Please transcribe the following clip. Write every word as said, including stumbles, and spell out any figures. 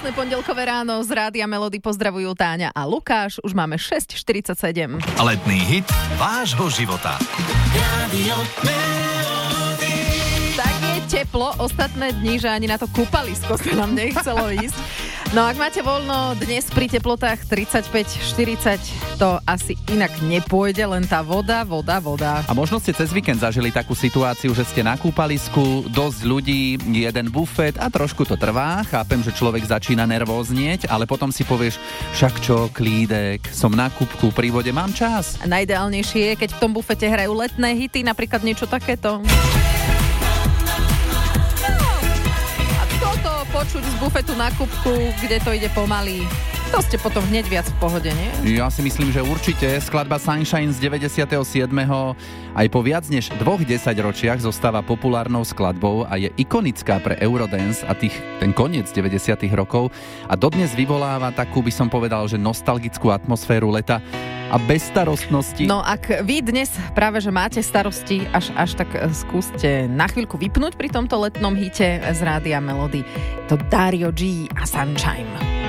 Krásne pondelkové ráno z Rádia Melody pozdravujú Táňa a Lukáš. Už máme šesť štyridsaťsedem. Letný hit vášho života. Rádio Melody. Tak je teplo ostatné dni, že ani na to kúpalisko sa nám nechcelo ísť. No ak máte voľno dnes pri teplotách tridsaťpäť štyridsať, to asi inak nepôjde, len tá voda, voda, voda. A možno ste cez víkend zažili takú situáciu, že ste na kúpalisku, dosť ľudí, jeden bufet a trošku to trvá. Chápem, že človek začína nervóznieť, ale potom si povieš, však čo, klídek, som na kúpku, pri vode, mám čas. A najideálnejšie je, keď v tom bufete hrajú letné hity, napríklad niečo takéto. Počuť z bufetu na kúpku, kde to ide pomaly. To ste potom hneď viac v pohode, nie? Ja si myslím, že určite. Skladba Sunshine z deväťdesiateho siedmeho aj po viac než dvoch desaťročiach zostáva populárnou skladbou a je ikonická pre Eurodance a tých, ten koniec deväťdesiatych rokov a dodnes vyvoláva takú, by som povedal, že nostalgickú atmosféru leta a bezstarostnosti. No ak vy dnes práve, že máte starosti, až, až tak skúste na chvíľku vypnúť pri tomto letnom hite z Rádia Melody. To Dario G a Sunshine.